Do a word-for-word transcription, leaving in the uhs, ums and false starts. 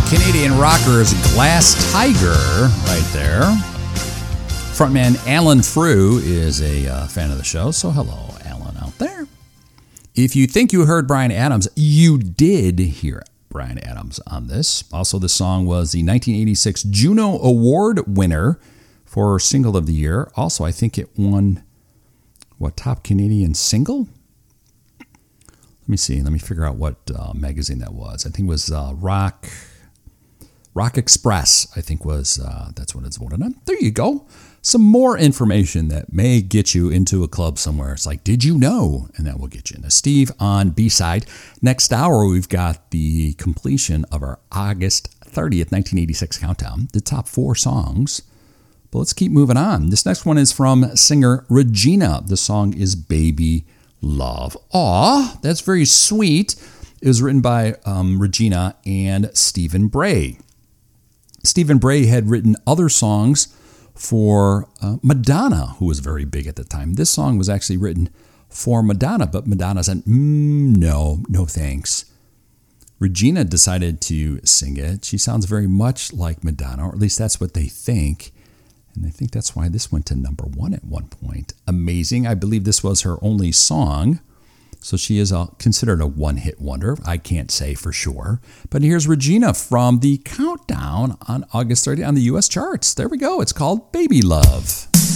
Canadian rockers Glass Tiger right there. Frontman Alan Frew is a uh, fan of the show, so hello, Alan, out there. If you think you heard Bryan Adams, you did hear Bryan Adams on this. Also, the song was the nineteen eighty-six Juno Award winner for Single of the Year. Also, I think it won, what, Top Canadian Single? Let me see. Let me figure out what uh, magazine that was. I think it was uh, Rock... Rock Express, I think was, uh, that's what it's voted on. There you go. Some more information that may get you into a club somewhere. It's like, did you know? And that will get you into Steve on B-side. Next hour, we've got the completion of our August thirtieth, nineteen eighty-six countdown, the top four songs. But let's keep moving on. This next one is from singer Regina. The song is Baby Love. Aw, that's very sweet. It was written by um, Regina and Stephen Bray. Stephen Bray had written other songs for uh, Madonna, who was very big at the time. This song was actually written for Madonna, but Madonna said, mm, no, no thanks. Regina decided to sing it. She sounds very much like Madonna, or at least that's what they think. And I think that's why this went to number one at one point. Amazing. I believe this was her only song. So she is a, considered a one-hit wonder. I can't say for sure. But here's Regina from the countdown on August thirtieth on the U S charts. There we go. It's called Baby Love.